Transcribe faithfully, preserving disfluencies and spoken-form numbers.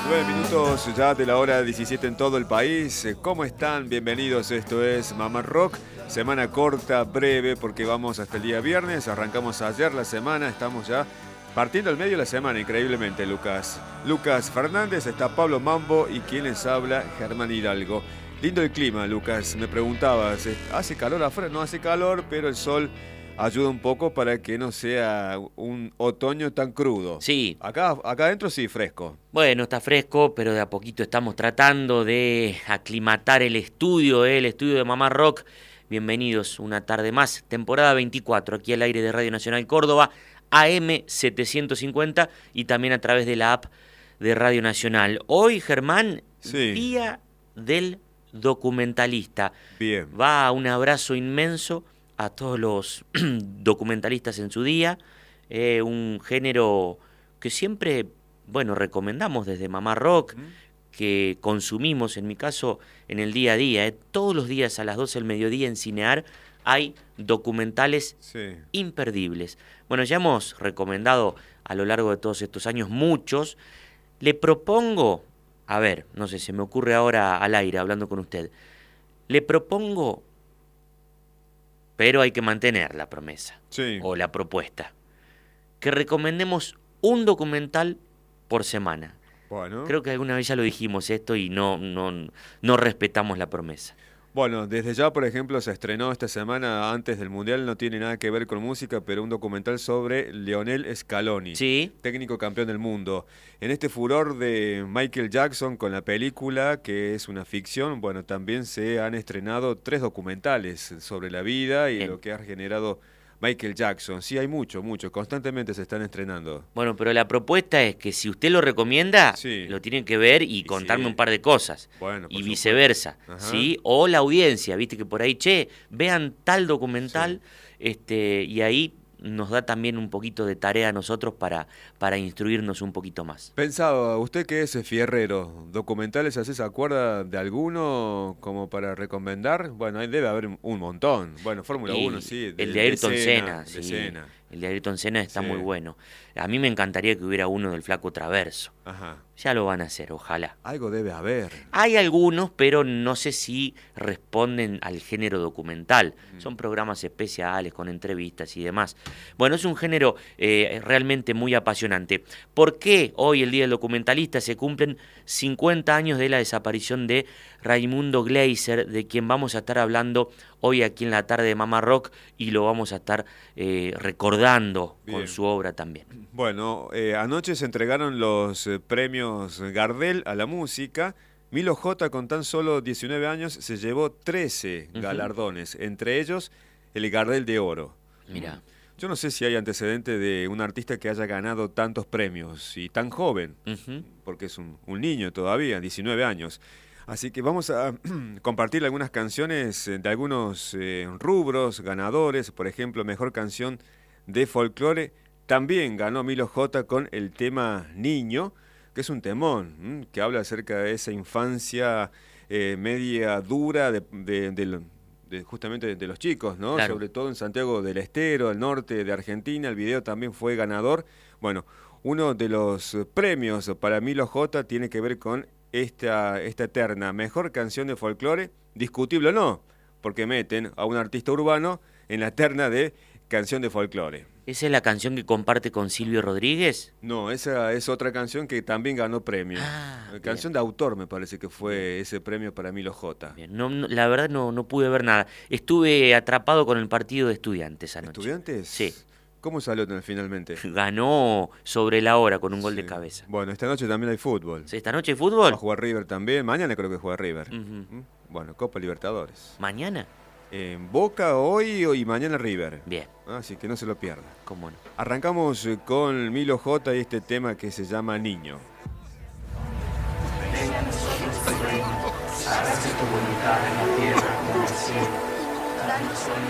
Nueve minutos ya de la hora diecisiete en todo el país. ¿Cómo están? Bienvenidos, esto es Mamá Rock. Semana corta, breve, porque vamos hasta el día viernes. Arrancamos ayer la semana, estamos ya partiendo al medio de la semana, increíblemente, Lucas. Lucas Fernández, está Pablo Mambo y quien les habla, Germán Hidalgo. Lindo el clima, Lucas. Me preguntabas, ¿hace calor afuera? No hace calor, pero el sol ayuda un poco para que no sea un otoño tan crudo. Sí. Acá, acá adentro sí, fresco. Bueno, está fresco, pero de a poquito estamos tratando de aclimatar el estudio, ¿eh? el estudio de Mamá Rock. Bienvenidos una tarde más, temporada veinticuatro, aquí al aire de Radio Nacional Córdoba, A M setecientos cincuenta y también a través de la app de Radio Nacional. Hoy, Germán, sí. Día del Documentalista. Bien. Va un abrazo inmenso a todos los documentalistas en su día, eh, un género que siempre, bueno, recomendamos desde Mamá Rock, ¿Mm? que consumimos, en mi caso, en el día a día. Eh, todos los días a las doce del mediodía en Cinear hay documentales sí. imperdibles. Bueno, ya hemos recomendado a lo largo de todos estos años muchos. Le propongo, a ver, no sé, se me ocurre ahora al aire hablando con usted, le propongo, pero hay que mantener la promesa sí. o la propuesta, que recomendemos un documental por semana. Bueno. Creo que alguna vez ya lo dijimos esto y no, no, no respetamos la promesa. Bueno, desde ya, por ejemplo, se estrenó esta semana antes del Mundial, no tiene nada que ver con música, pero un documental sobre Lionel Scaloni, ¿Sí? técnico campeón del mundo. En este furor de Michael Jackson con la película, que es una ficción, bueno, también se han estrenado tres documentales sobre la vida y Bien. lo que ha generado Michael Jackson. Sí, hay mucho, mucho. Constantemente se están estrenando. Bueno, pero la propuesta es que si usted lo recomienda, sí. lo tienen que ver y, y contarme sí. un par de cosas. Bueno, y viceversa. ¿Sí? O la audiencia, viste que por ahí, che, vean tal documental, sí. este, y ahí nos da también un poquito de tarea a nosotros para, para instruirnos un poquito más. Pensaba, usted que es fierrero, ¿documentales así se acuerda de alguno como para recomendar? Bueno, ahí debe haber un montón. Bueno, Fórmula uno, sí. De, el de Ayrton de Senna, de sí. Senna. El de Ayrton Senna está sí. muy bueno. A mí me encantaría que hubiera uno del Flaco Traverso. Ajá. Ya lo van a hacer, ojalá. Algo debe haber. Hay algunos, pero no sé si responden al género documental. Mm. Son programas especiales con entrevistas y demás. Bueno, es un género eh, realmente muy apasionante. ¿Por qué hoy, el Día del Documentalista, se cumplen cincuenta años de la desaparición de Raimundo Gleiser, de quien vamos a estar hablando hoy aquí en la tarde de Mamá Rock y lo vamos a estar eh, recordando Bien. con su obra también? Bueno, eh, anoche se entregaron los eh, premios Gardel a la música. Milo J, con tan solo diecinueve años, se llevó trece uh-huh. galardones, entre ellos el Gardel de Oro. Mira. Yo no sé si hay antecedente de un artista que haya ganado tantos premios y tan joven, uh-huh. porque es un, un niño todavía, diecinueve años. Así que vamos a compartir algunas canciones de algunos eh, rubros ganadores. Por ejemplo, mejor canción de folclore. También ganó Milo J con el tema Niño, que es un temón, que habla acerca de esa infancia eh, media dura de, de, de, de justamente de los chicos, ¿no? Claro. Sobre todo en Santiago del Estero, el norte de Argentina. El video también fue ganador. Bueno, uno de los premios para Milo J tiene que ver con esta, esta eterna mejor canción de folclore, discutible o no, porque meten a un artista urbano en la terna de canción de folclore. ¿Esa es la canción que comparte con Silvio Rodríguez? No, esa es otra canción que también ganó premio. Ah, canción de autor me parece que fue ese premio para Milo J. Bien. No, no, la verdad no, no pude ver nada. Estuve atrapado con el partido de Estudiantes anoche. ¿Estudiantes? Sí. ¿Cómo salió finalmente? Ganó sobre la hora con un gol sí. de cabeza. Bueno, esta noche también hay fútbol. ¿Sí, esta noche hay fútbol? Va a jugar River también. Mañana creo que juega River. Uh-huh. Bueno, Copa Libertadores. ¿Mañana? En Boca hoy y mañana River. Bien. Así que no se lo pierda. ¿Cómo no? Arrancamos con Milo J y este tema que se llama Niño. Hágase tu voluntad en la tierra como en el cielo.